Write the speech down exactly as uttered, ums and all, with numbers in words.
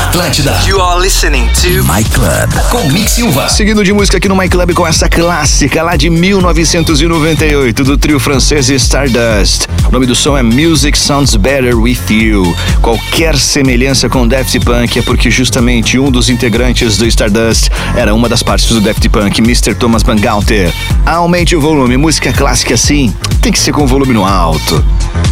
Atlântida. You are listening to My Club com Mick Silva. Seguindo de música aqui no My Club com essa clássica lá de mil novecentos e noventa e oito do trio francês Stardust. O nome do som é Music Sounds Better With You. Qualquer semelhança com Daft Punk é porque justamente um dos integrantes do Stardust era uma das partes do Daft Punk, mister Thomas Bangalter. Aumente o volume, música clássica assim tem que ser com volume no alto.